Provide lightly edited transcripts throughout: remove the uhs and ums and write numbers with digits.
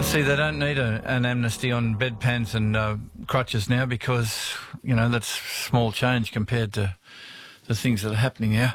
See, they don't need an amnesty on bedpans and crutches now because, you know, that's small change compared to the things that are happening now.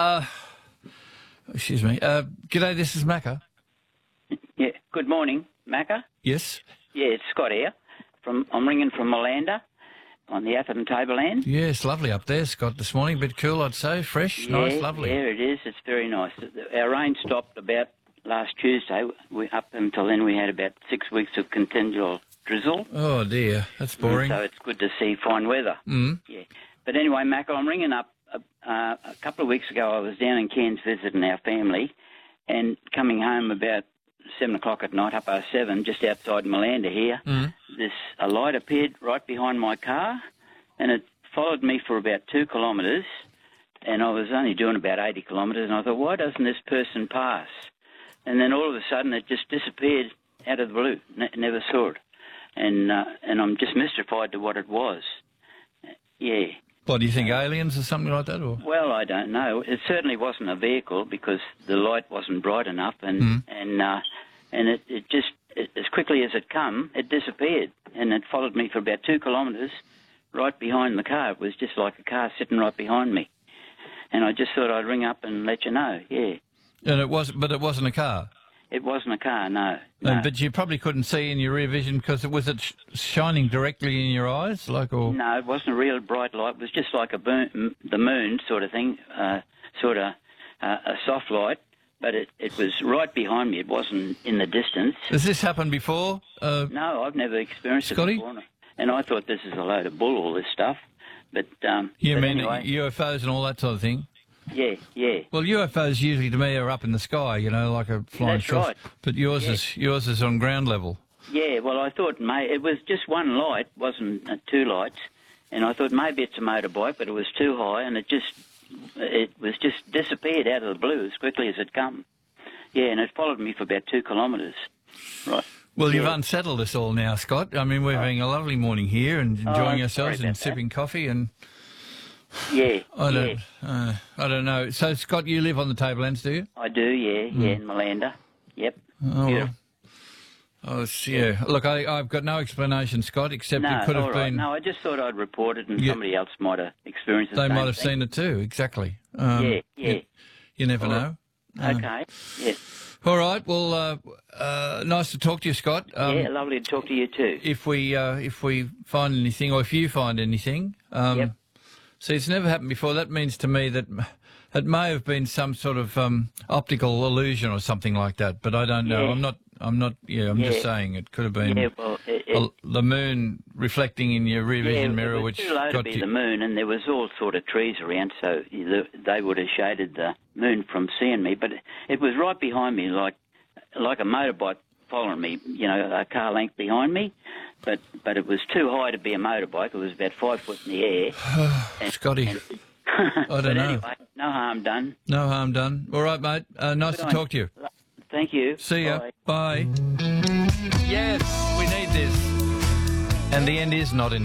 Excuse me. G'day, this is Macca. Yeah, good morning, Macca. Yes? Yeah, it's Scott here. I'm ringing from Malanda on the Atherton Tableland. Yes, lovely up there, Scott, this morning. A bit cool, I'd say. Fresh, Yeah, nice, lovely. Yeah, it is. It's very nice. Our rain stopped about last Tuesday. Up until then we had about 6 weeks of continual drizzle. Oh, dear. That's boring. So it's good to see fine weather. Mm. Yeah. But anyway, Macca, I'm ringing up. A couple of weeks ago I was down in Cairns visiting our family and coming home about 7 o'clock at night, 7:30, just outside Malanda here, a light appeared right behind my car and it followed me for about 2 kilometres and I was only doing about 80 kilometres and I thought, why doesn't this person pass? And then all of a sudden it just disappeared out of the blue, never saw it. And I'm just mystified to what it was. Yeah. What, do you think aliens or something like that? Or? Well, I don't know. It certainly wasn't a vehicle because the light wasn't bright enough, and it just as quickly as it come, it disappeared, and it followed me for about 2 kilometres, right behind the car. It was just like a car sitting right behind me, and I just thought I'd ring up and let you know. Yeah. And it wasn't a car. It wasn't a car, no. But you probably couldn't see in your rear vision because was it shining directly in your eyes, or? No, it wasn't a real bright light. It was just like the moon sort of thing, a soft light. But it was right behind me. It wasn't in the distance. Has this happened before? No, I've never experienced Scotty? it before. And I thought this is a load of bull, all this stuff. But you mean anyway, UFOs and all that sort of thing? Yeah, yeah. Well, UFOs usually to me are up in the sky, you know, like a flying That's saucer. right. But yours is on ground level. Yeah, well, I thought it was just one light, wasn't two lights, and I thought maybe it's a motorbike, but it was too high, and it was just disappeared out of the blue as quickly as it come. Yeah, and it followed me for about 2 kilometres. Right. Well, you've unsettled us all now, Scott. I mean, we're having a lovely morning here and enjoying ourselves and sipping coffee and. Yeah, I don't know. So, Scott, you live on the Tablelands, do you? I do, yeah, in Malanda. Yep. Oh, Beautiful. Yeah. Look, I've got no explanation, Scott, except it could have been. No, I just thought I'd report it and somebody else might have experienced it. They might have seen it too, exactly. Yeah. You never know. Okay, yeah. All right, well, nice to talk to you, Scott. Yeah, lovely to talk to you too. If we find anything, or if you find anything, see, it's never happened before. That means to me that it may have been some sort of optical illusion or something like that, but I don't know. I'm not. I'm just saying it could have been the moon reflecting in your rear vision mirror, which too low to be the moon, and there was all sort of trees around, so they would have shaded the moon from seeing me. But it was right behind me, like a motorbike following me. You know, a car length behind me. But it was too high to be a motorbike. It was about 5 foot in the air. Scotty, I don't know. Anyway, no harm done. No harm done. All right, mate. Nice to talk to you. Thank you. See ya. Bye. Yes, we need this. And the end is not in